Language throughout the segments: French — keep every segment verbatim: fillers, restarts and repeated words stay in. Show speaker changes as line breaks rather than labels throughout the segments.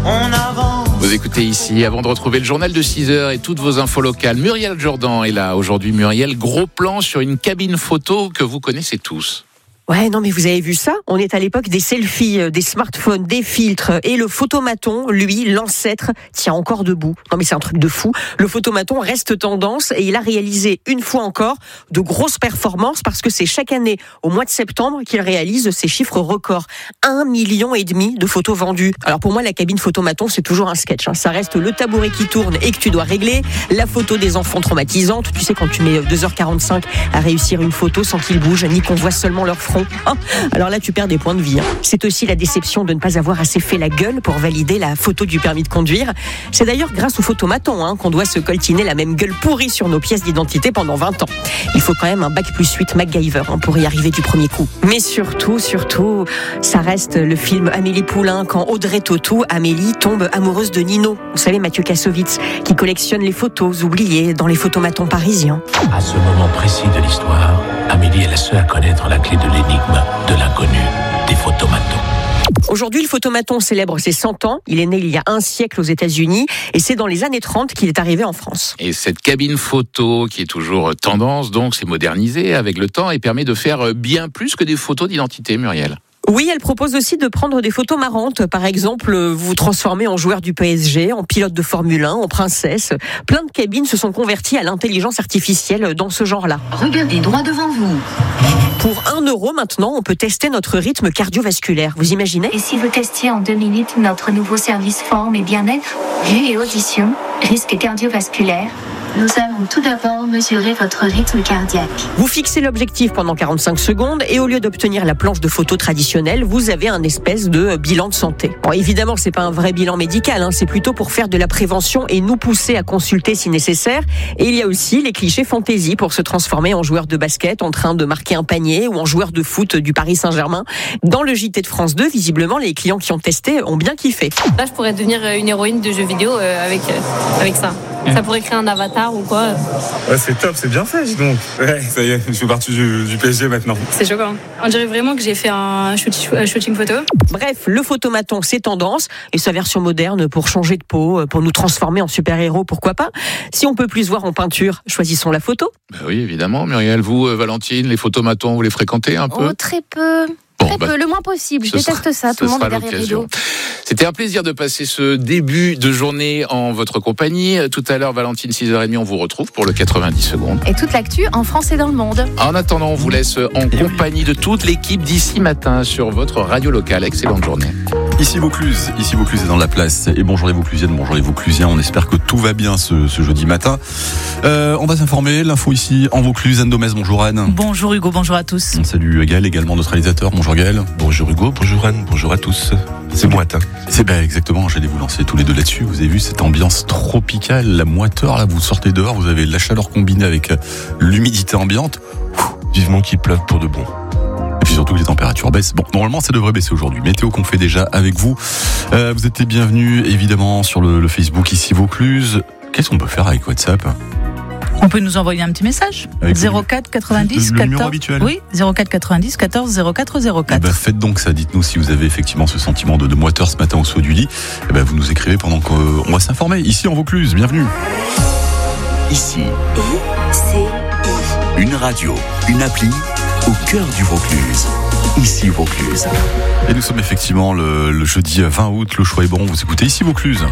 on avance.
Vous écoutez ici, avant de retrouver le journal de six heures et toutes vos infos locales, Muriel Jourdan est là aujourd'hui. Muriel, gros plan sur une cabine photo que vous connaissez tous.
Ouais, non, mais vous avez vu ça ? On est à l'époque des selfies, des smartphones, des filtres. Et le photomaton, lui, l'ancêtre, tient encore debout. Non, mais c'est un truc de fou. Le photomaton reste tendance et il a réalisé une fois encore de grosses performances parce que c'est chaque année, au mois de septembre, qu'il réalise ces chiffres records. Un million et demi de photos vendues. Alors pour moi, la cabine photomaton, c'est toujours un sketch. Hein. Ça reste le tabouret qui tourne et que tu dois régler. La photo des enfants traumatisante. Tu sais, quand tu mets deux heures quarante-cinq à réussir une photo sans qu'ils bougent, ni qu'on voit seulement leur front. Alors là, tu perds des points de vie. Hein. C'est aussi la déception de ne pas avoir assez fait la gueule pour valider la photo du permis de conduire. C'est d'ailleurs grâce au photomaton hein, qu'on doit se coltiner la même gueule pourrie sur nos pièces d'identité pendant vingt ans. Il faut quand même un bac plus huit MacGyver hein, pour y arriver du premier coup. Mais surtout, surtout, ça reste le film Amélie Poulain quand Audrey Tautou, Amélie, tombe amoureuse de Nino. Vous savez, Mathieu Kassovitz, qui collectionne les photos oubliées dans les photomatons parisiens.
À ce moment précis de l'histoire, Amélie est la seule à connaître la clé de l'énigme de l'inconnu des photomatons.
Aujourd'hui, le photomaton célèbre ses cent ans. Il est né il y a un siècle aux États-Unis et c'est dans les années trente qu'il est arrivé en France.
Et cette cabine photo qui est toujours tendance, donc, s'est modernisée avec le temps et permet de faire bien plus que des photos d'identité, Muriel.
Oui, elle propose aussi de prendre des photos marrantes. Par exemple, vous vous transformez en joueur du P S G, en pilote de Formule un, en princesse. Plein de cabines se sont converties à l'intelligence artificielle dans ce genre-là.
Regardez droit devant vous.
Pour un euro maintenant, on peut tester notre rythme cardiovasculaire. Vous imaginez ?
Et si vous testiez en deux minutes notre nouveau service forme et bien-être, vue et audition, risque cardiovasculaire. Nous allons tout d'abord mesurer votre rythme cardiaque.
Vous fixez l'objectif pendant quarante-cinq secondes et au lieu d'obtenir la planche de photo traditionnelle, vous avez un espèce de bilan de santé. Bon, évidemment, c'est pas un vrai bilan médical, hein, c'est plutôt pour faire de la prévention et nous pousser à consulter si nécessaire. Et il y a aussi les clichés fantaisie pour se transformer en joueur de basket en train de marquer un panier ou en joueur de foot du Paris Saint-Germain. Dans le J T de France deux, visiblement, les clients qui ont testé ont bien kiffé.
Là, je pourrais devenir une héroïne de jeux vidéo euh, avec, euh, avec ça. Ça pourrait créer un avatar ou quoi.
Ouais, c'est top, c'est bien fait, dis donc. Ouais, ça y est, je fais partie du, du P S G maintenant.
C'est choquant. On dirait vraiment que j'ai fait un shooting, shooting photo.
Bref, le photomaton, c'est tendance. Et sa version moderne pour changer de peau, pour nous transformer en super-héros, pourquoi pas. Si on peut plus se voir en peinture, choisissons la photo.
Ben oui, évidemment. Muriel, vous, euh, Valentine, les photomatons, vous les fréquentez un peu ?
Oh, très peu.
Bon,
Très
bah,
peu, le moins possible. Je déteste
sera,
ça, tout le monde est derrière les dos.
C'était un plaisir de passer ce début de journée en votre compagnie. Tout à l'heure, Valentine, six heures trente, on vous retrouve pour le quatre-vingt-dix secondes.
Et toute l'actu en France et dans le monde.
En attendant, on vous laisse en compagnie de toute l'équipe d'ici matin sur votre radio locale. Excellente journée.
Ici Vaucluse, ici Vaucluse est dans la place. Et bonjour les Vauclusiennes, bonjour les Vauclusiens. On espère que tout va bien ce, ce jeudi matin. Euh, on va s'informer. L'info ici en Vaucluse. Anne Domez, bonjour Anne.
Bonjour Hugo, bonjour à tous.
On salue Gaël, également notre réalisateur. Bonjour Gaël.
Bonjour Hugo, bonjour Anne, bonjour à tous. C'est moite. Hein.
C'est ben exactement, j'allais vous lancer tous les deux là-dessus. Vous avez vu cette ambiance tropicale, la moiteur, là vous sortez dehors, vous avez la chaleur combinée avec l'humidité ambiante.
Vivement qu'il pleuve pour de bon.
Et puis surtout que les températures baissent. Bon, normalement ça devrait baisser aujourd'hui. Météo qu'on fait déjà avec vous. Euh, vous êtes les bienvenus évidemment sur le, le Facebook ici Vaucluse. Qu'est-ce qu'on peut faire avec WhatsApp ?
On peut nous envoyer un petit message.
Avec
zéro quatre quatre-vingt-dix
le, le
quatorze.
numéro habituel.
Oui, zéro quatre quatre-vingt-dix quatorze zéro quatre zéro quatre.
Eh ben, faites donc ça. Dites-nous si vous avez effectivement ce sentiment de, de moiteur ce matin au saut du lit. Eh ben, vous nous écrivez pendant qu'on va s'informer. Ici en Vaucluse, bienvenue.
Ici, une radio, une appli au cœur du Vaucluse. Ici Vaucluse.
Et nous sommes effectivement le, le jeudi vingt août. Le choix est bon. Vous écoutez Ici Vaucluse.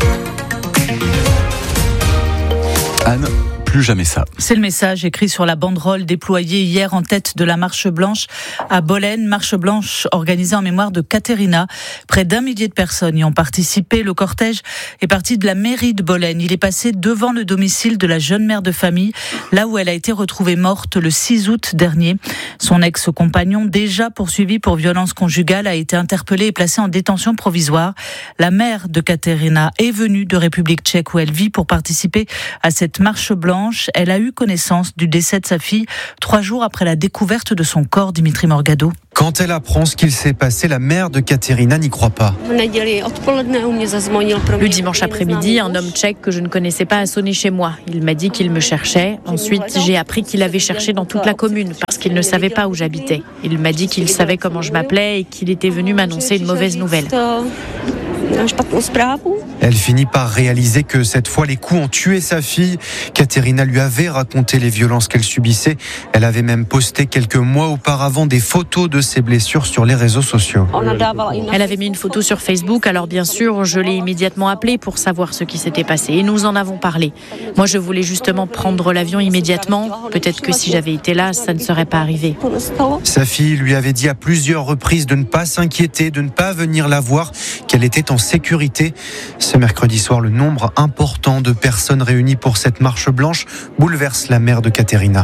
Anne. Plus jamais ça.
C'est le message écrit sur la banderole déployée hier en tête de la Marche Blanche à Bolène. Marche Blanche organisée en mémoire de Caterina. Près d'un millier de personnes y ont participé. Le cortège est parti de la mairie de Bolène. Il est passé devant le domicile de la jeune mère de famille, là où elle a été retrouvée morte le six août dernier. Son ex-compagnon, déjà poursuivi pour violence conjugale, a été interpellé et placé en détention provisoire. La mère de Caterina est venue de République tchèque où elle vit pour participer à cette Marche Blanche. Elle a eu connaissance du décès de sa fille trois jours après la découverte de son corps, Dimitri Morgado.
Quand elle apprend ce qu'il s'est passé, la mère de Caterina n'y croit pas.
Le dimanche après-midi, un homme tchèque que je ne connaissais pas a sonné chez moi. Il m'a dit qu'il me cherchait. Ensuite, j'ai appris qu'il avait cherché dans toute la commune parce qu'il ne savait pas où j'habitais. Il m'a dit qu'il savait comment je m'appelais et qu'il était venu m'annoncer une mauvaise nouvelle.
Elle finit par réaliser que cette fois les coups ont tué sa fille. Katerina lui avait raconté les violences qu'elle subissait. Elle avait même posté quelques mois auparavant des photos de ses blessures sur les réseaux sociaux.
Elle avait mis une photo sur Facebook, alors bien sûr, je l'ai immédiatement appelée pour savoir ce qui s'était passé et nous en avons parlé. Moi, je voulais justement prendre l'avion immédiatement. Peut-être que si j'avais été là, ça ne serait pas arrivé.
Sa fille lui avait dit à plusieurs reprises de ne pas s'inquiéter, de ne pas venir la voir, qu'elle était en sécurité. Ce mercredi soir, le nombre important de personnes réunies pour cette marche blanche bouleverse la mère de Katerina.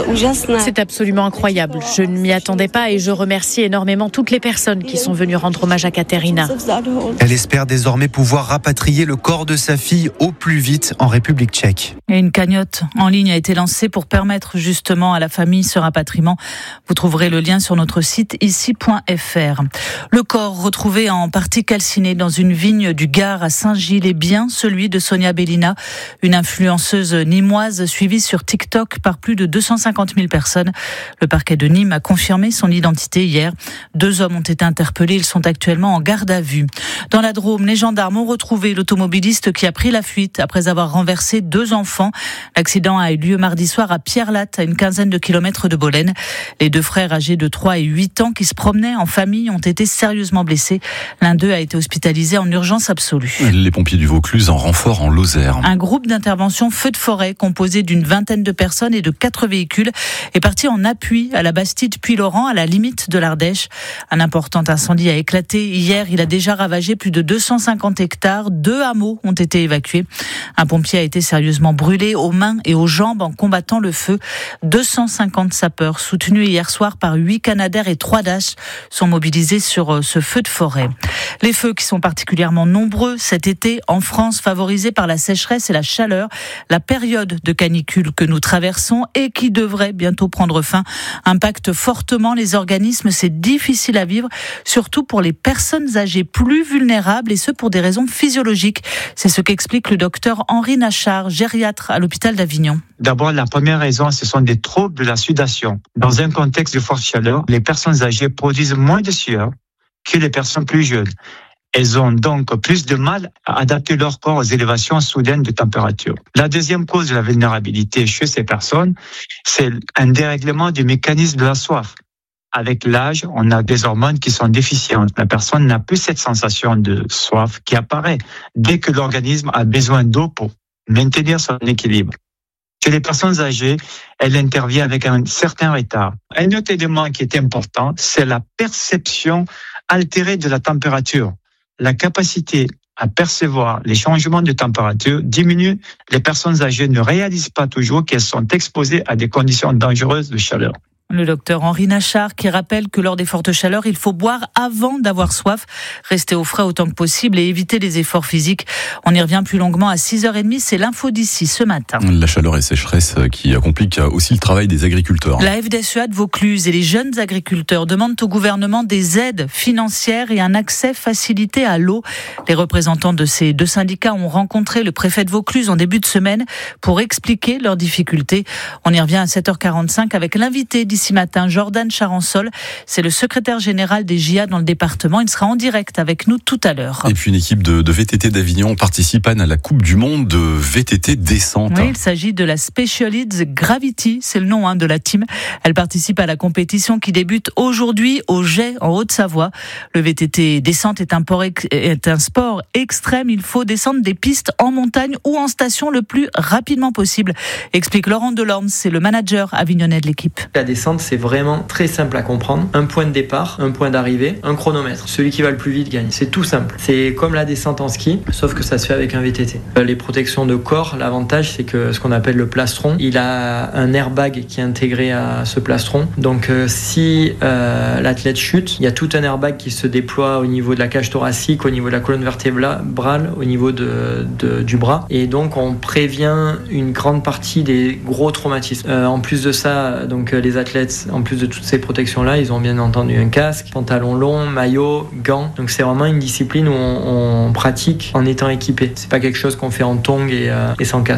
C'est absolument incroyable. Je ne m'y attendais pas et je remercie énormément toutes les personnes qui sont venues rendre hommage à Katerina.
Elle espère désormais pouvoir rapatrier le corps de sa fille au plus vite en République tchèque.
Et une cagnotte en ligne a été lancée pour permettre justement à la famille ce rapatriement. Vous trouverez le lien sur notre site ici point f r. Le corps retrouvé en partie calciné dans une vigne du Gard à Saint-Gilles est bien celui de Sonia Bellina, une influenceuse nîmoise suivie sur TikTok par plus de deux cent cinquante mille personnes. Le parquet de Nîmes a confirmé son identité hier. Deux hommes ont été interpellés, ils sont actuellement en garde à vue. Dans la Drôme, les gendarmes ont retrouvé l'automobiliste qui a pris la fuite après avoir renversé deux enfants. L'accident a eu lieu mardi soir à Pierrelatte, à une quinzaine de kilomètres de Bolène. Les deux frères âgés de trois et huit ans qui se promenaient en famille ont été sérieusement blessés. L'un d'eux a été hospitalisé en urgence absolue.
Les pompiers du Vaucluse en renfort en Lozère.
Un groupe d'intervention feu de forêt composé d'une vingtaine de personnes et de quatre véhicules est parti en appui à la Bastide puis Laurent, à la limite de l'Ardèche. Un important incendie a éclaté hier. Il a déjà ravagé plus de deux cent cinquante hectares. Deux hameaux ont été évacués. Un pompier a été sérieusement brûlé aux mains et aux jambes en combattant le feu. deux cent cinquante sapeurs, soutenus hier soir par huit Canadair et trois Dash, sont mobilisés sur ce feu de forêt. Les feux qui sont particulièrement nombreux cet été en France, favorisés par la sécheresse et la chaleur, la période de canicule que nous traversons et qui devrait bientôt prendre fin impacte fortement les organismes. C'est difficile à vivre, surtout pour les personnes âgées plus vulnérables et ce pour des raisons physiologiques. C'est ce qu'explique le docteur Henri Nachard, gériatre à l'hôpital d'Avignon.
D'abord, la première raison, ce sont des troubles de la sudation. Dans un contexte de forte chaleur, les personnes âgées produisent moins de sueur que les personnes plus jeunes. Elles ont donc plus de mal à adapter leur corps aux élévations soudaines de température. La deuxième cause de la vulnérabilité chez ces personnes, c'est un dérèglement du mécanisme de la soif. Avec l'âge, on a des hormones qui sont déficientes. La personne n'a plus cette sensation de soif qui apparaît dès que l'organisme a besoin d'eau pour maintenir son équilibre. Chez les personnes âgées, elle intervient avec un certain retard. Un autre élément qui est important, c'est la perception altérée de la température. La capacité à percevoir les changements de température diminue. Les personnes âgées ne réalisent pas toujours qu'elles sont exposées à des conditions dangereuses de chaleur.
Le docteur Henri Nachard qui rappelle que lors des fortes chaleurs, il faut boire avant d'avoir soif, rester au frais autant que possible et éviter les efforts physiques. On y revient plus longuement à six heures trente, c'est l'info d'ici ce matin.
La chaleur et sécheresse qui compliquent aussi le travail des agriculteurs.
La F D S E A de Vaucluse et les jeunes agriculteurs demandent au gouvernement des aides financières et un accès facilité à l'eau. Les représentants de ces deux syndicats ont rencontré le préfet de Vaucluse en début de semaine pour expliquer leurs difficultés. On y revient à sept heures quarante-cinq avec l'invité d'ici ce matin, Jordan Charansol. C'est le secrétaire général des J A dans le département. Il sera en direct avec nous tout à l'heure.
Et puis une équipe de, de V T T d'Avignon participe à la Coupe du Monde de V T T descente.
Oui, il s'agit de la Specialized Gravity, c'est le nom hein, de la team. Elle participe à la compétition qui débute aujourd'hui au Jet en Haute-Savoie. Le V T T descente est un, port, est un sport extrême. Il faut descendre des pistes en montagne ou en station le plus rapidement possible, explique Laurent Delorme, c'est le manager avignonnais de l'équipe.
La descente, c'est vraiment très simple à comprendre. Un point de départ, un point d'arrivée, un chronomètre. Celui qui va le plus vite gagne. C'est tout simple. C'est comme la descente en ski, sauf que ça se fait avec un V T T. Les protections de corps, l'avantage, c'est que ce qu'on appelle le plastron, il a un airbag qui est intégré à ce plastron. Donc, euh, si euh, l'athlète chute, il y a tout un airbag qui se déploie au niveau de la cage thoracique, au niveau de la colonne vertébrale, au niveau de, de, du bras. Et donc, on prévient une grande partie des gros traumatismes. Euh, en plus de ça, donc les athlètes, en plus de toutes ces protections-là, ils ont bien entendu un casque, pantalon long, maillot, gants. Donc c'est vraiment une discipline où on, on pratique en étant équipé. C'est pas quelque chose qu'on fait en tongs et, euh, et sans casque.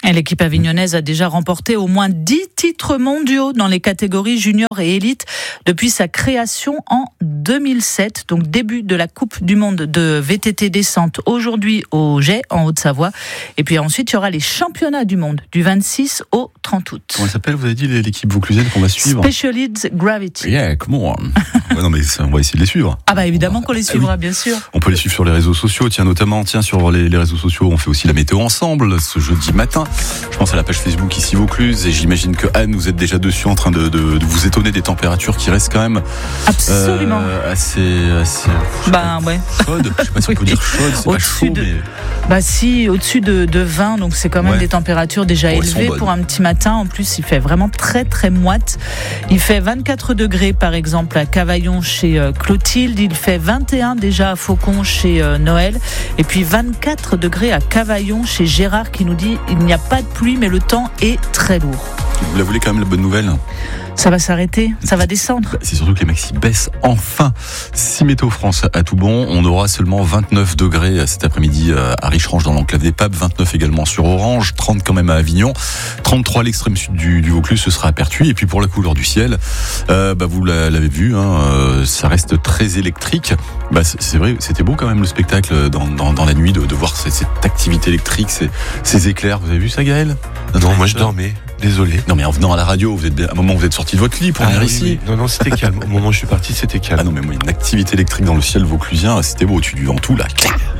Et l'équipe avignonnaise a déjà remporté au moins dix titres mondiaux dans les catégories juniors et élite depuis sa création en deux mille sept, donc début de la Coupe du Monde de V T T descente aujourd'hui au Jet en Haute-Savoie. Et puis ensuite, il y aura les championnats du monde du vingt-six au trente août.
Comment elle s'appelle, vous avez dit, l'équipe vauclusienne qu'on va suivre?
Specialized Gravity.
Yeah, come on. Ouais, non mais ça, on va essayer de les suivre.
Ah bah évidemment qu'on les suivra, bien sûr.
On peut les suivre sur les réseaux sociaux, tiens, notamment tiens, sur les, les réseaux sociaux, on fait aussi la météo ensemble ce jeudi matin. Je pense à la page Facebook ici Vaucluse et j'imagine que Anne, vous êtes déjà dessus en train de, de, de vous étonner des températures qui restent quand même
absolument
euh, assez, assez
bah, ouais.
chaudes. Je sais pas si on peut dire chaude, c'est pas chaud,
de...
mais...
Bah si, au-dessus de, de vingt, donc c'est quand même
ouais.
des températures déjà oh, élevées pour un petit matin. En plus, il fait vraiment très très moite. Il fait vingt-quatre degrés par exemple à Cavaillon chez euh, Clotilde. Il fait vingt et un déjà à Faucon chez euh, Noël. Et puis vingt-quatre degrés à Cavaillon chez Gérard qui nous dit il n'y a pas de pluie mais le temps est très lourd.
Vous la voulez quand même la bonne nouvelle?
Ça va s'arrêter, ça va descendre.
C'est surtout que les maxi baissent enfin. Si Météo France a tout bon, on aura seulement vingt-neuf degrés cet après-midi à Richerange dans l'enclave des Papes, vingt-neuf également sur Orange, trente quand même à Avignon, trente-trois à l'extrême sud du, du Vaucluse, ce sera à Pertuis. Et puis pour la couleur du ciel, euh, bah vous l'avez vu, hein, euh, ça reste très électrique. Bah c'est vrai, c'était beau quand même le spectacle dans, dans, dans la nuit de, de voir cette, cette activité électrique, ces, ces éclairs. Vous avez vu ça, Gaël?
Non, moi je dormais. Désolé.
Non mais en venant à la radio, vous êtes à un moment vous êtes sorti de votre lit pour
ah,
venir
oui,
ici.
Oui. Non non, c'était calme. Au moment où je suis parti, c'était calme.
Ah non mais moi une activité électrique dans le ciel vauclusien, c'était beau, au-dessus du Ventoux là.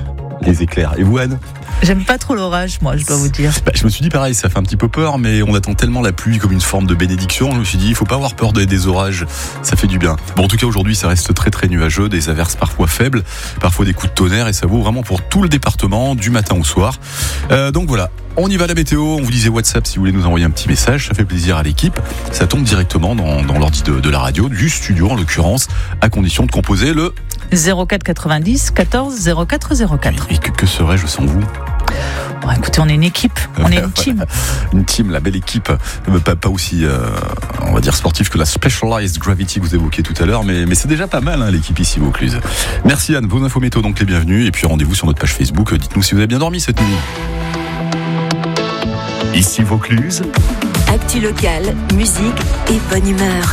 Les éclairs. Et vous, Anne?
J'aime pas trop l'orage, moi, je dois vous dire.
Bah, je me suis dit pareil, ça fait un petit peu peur, mais on attend tellement la pluie comme une forme de bénédiction. Je me suis dit, il faut pas avoir peur des, des orages, ça fait du bien. Bon, en tout cas, aujourd'hui, ça reste très très nuageux, des averses parfois faibles, parfois des coups de tonnerre, et ça vaut vraiment pour tout le département, du matin au soir. Euh, donc voilà. On y va, la météo. On vous disait WhatsApp si vous voulez nous envoyer un petit message. Ça fait plaisir à l'équipe. Ça tombe directement dans, dans l'ordi de, de la radio, du studio en l'occurrence, à condition de composer le
zéro quatre quatre-vingt-dix quatorze zéro quatre zéro quatre.
Et que, que serais-je sans vous?
Bon, écoutez, on est une équipe, on est une team.
Une team, la belle équipe. Pas, pas aussi, euh, on va dire, sportive que la Specialized Gravity que vous évoquiez tout à l'heure, mais, mais c'est déjà pas mal, hein, l'équipe ici Vaucluse. Merci Anne, vos infos météo donc les bienvenus. Et puis rendez-vous sur notre page Facebook. Dites-nous si vous avez bien dormi cette nuit.
Ici Vaucluse.
Actu locale, musique et bonne humeur.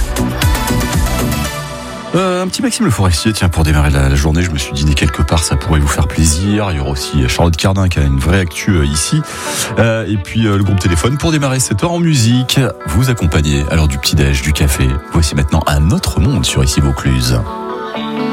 Euh, un petit Maxime Le Forestier, tiens, pour démarrer la, la journée, je me suis dit, quelque part, ça pourrait vous faire plaisir. Il y aura aussi Charlotte Cardin qui a une vraie actu euh, ici. Euh, et puis euh, le groupe Téléphone pour démarrer cette heure en musique. Vous accompagner à l'heure du petit-déj, du café. Voici maintenant un autre monde sur Ici Vaucluse.